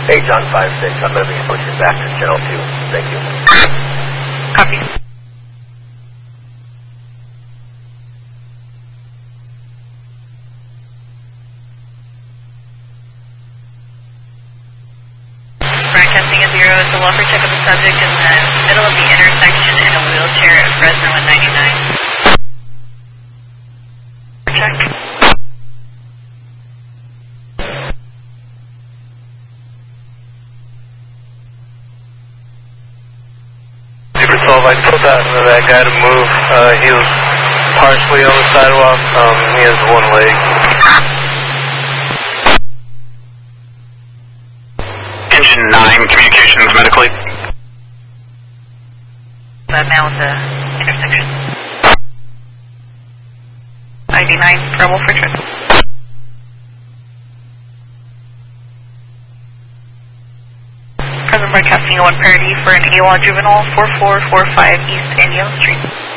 Hey, John 5-6, I'm going to be switching back to Channel 2. Thank you. Copy. Broadcasting a 0 is a welfare check of the subject in the middle of the intersection in a wheelchair at Fresno and 99. Check. I told that guy to move. He was partially on the sidewalk. He has one leg. Engine 9, communications medically. Now at the intersection. 99, Rebel for trip. Present broadcasting a 1 parity for an AWOL juvenile 4445 East Indian Street.